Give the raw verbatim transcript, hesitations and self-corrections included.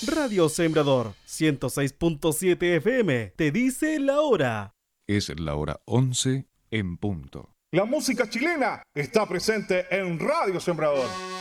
Radio Sembrador ciento seis punto siete F M te dice la hora. Es la hora once en punto. La música chilena está presente en Radio Sembrador.